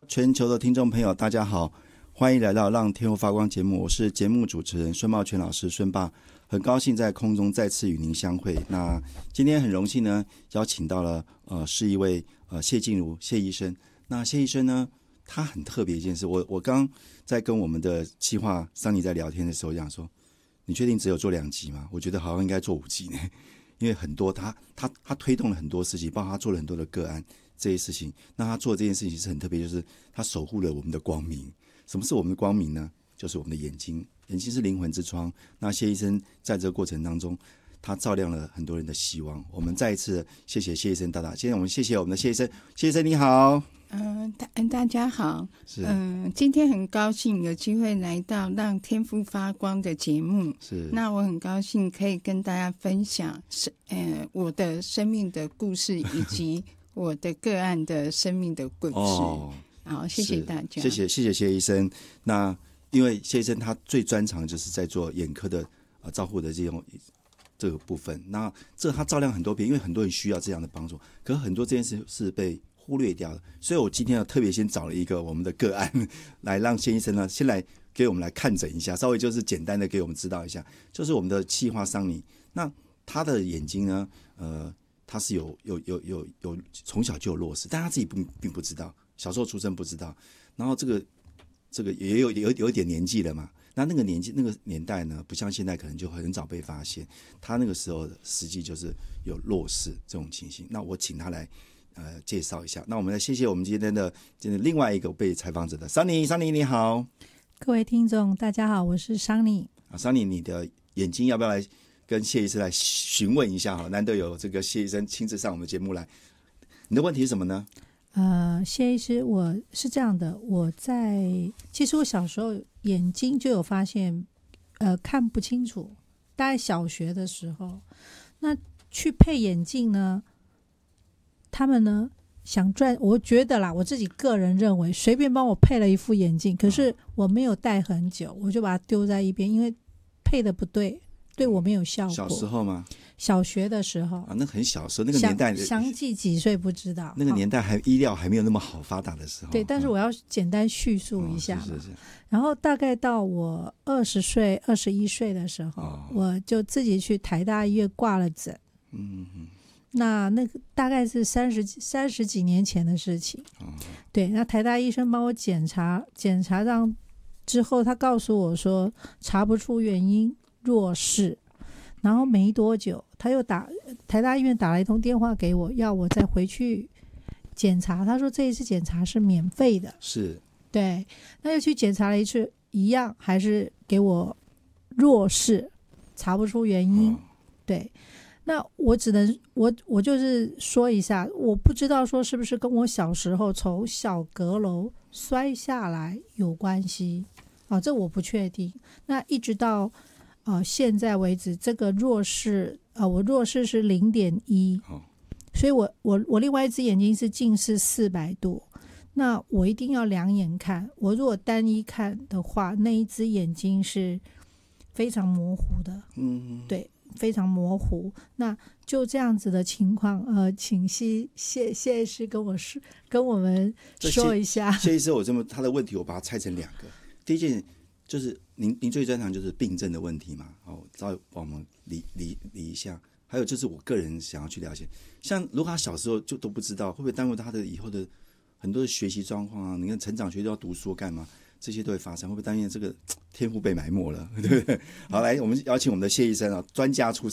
全球的听众朋友大家好，欢迎来到让天赋发光节目，我是节目主持人孙茂全老师孙爸，很高兴在空中再次与您相会。那今天很荣幸呢，邀请到了是一位谢静茹谢医生。那谢医生呢，他很特别一件事，我刚在跟我们的企划桑尼在聊天的时候讲说，你确定只有做2集吗？我觉得好像应该做5集呢，因为很多他推动了很多事情，包括他做了很多的个案这些事情。那他做这件事情是很特别，就是他守护了我们的光明。什么是我们的光明呢？就是我们的眼睛，眼睛是灵魂之窗。那谢医生在这个过程当中，他照亮了很多人的希望。我们再一次谢谢谢医生大大。现在我们谢谢我们的谢医生，谢医生你好。 大家好。今天很高兴有机会来到让天赋发光的节目。 是， 那我很高兴可以跟大家分享我的生命的故事以及我的个案的生命的故事。好，谢谢大家。 谢谢谢医生。那因为谢医生他最专长就是在做眼科的照护的这个部分。那这他照亮很多病，因为很多人需要这样的帮助，可是很多这件事是被忽略掉的。所以我今天要特别先找了一个我们的个案来让谢医生呢先来给我们来看诊一下，稍微就是简单的给我们知道一下，就是我们的企划桑尼。那他的眼睛呢他是有从小就有弱视，但他自己并不知道，小时候出生不知道，然后这个也有一点年纪了嘛。那个年代呢，不像现在可能就很早被发现，他那个时候实际就是有弱视这种情形。那我请他来介绍一下。那我们来谢谢我们今天的另外一个被采访者的桑尼你好。 各位听众大家好，我是桑尼。 桑尼，你的眼睛要不要来跟谢医生来询问一下？难得有这个谢医生亲自上我们的节目来，你的问题是什么呢？ 谢医师，我是这样的，其实我小时候眼睛就有发现看不清楚，大概小学的时候，那去配眼镜呢，他们呢想赚，我觉得啦，我自己个人认为随便帮我配了一副眼镜，可是我没有戴很久，我就把它丢在一边，因为配的不对，对我没有效果。 小时候吗？ 小学的时候那很小时候，那个年代详细几岁不知道， 那个年代医疗还没有那么好发达的时候。 对，但是我要简单叙述一下。 是。 然后大概到我20岁、21岁的时候，我就自己去台大医院挂了诊。那个大概是30几年前的事情。对，那台大医生帮我检查上之后，他告诉我说查不出原因，弱视。然后没多久，他又台大医院打了一通电话给我，要我再回去检查。他说这一次检查是免费的。是，对。那又去检查了一次，一样还是给我弱视，查不出原因。对。那我只能我就是说一下，我不知道说是不是跟我小时候从小阁楼摔下来有关系这我不确定。那一直到现在为止，这个弱视我弱视是0.1，所以我另外一只眼睛是近视400度，那我一定要2眼看。我如果单一看的话，那一只眼睛是非常模糊的。对，非常模糊。那就这样子的情况，请谢医师跟我们说一下。 谢医师，他的问题我把它拆成2个。第一件就是您最专长就是病症的问题嘛，稍微帮我们理一下。还有就是我个人想要去了解，像如果他小时候就都不知道，会不会耽误他的以后的很多的学习状况啊？你看成长学都要读书干嘛？这些都会发生，会不会担心这个天赋被埋没了，对不对？好，来，我们邀请我们的谢医生专家出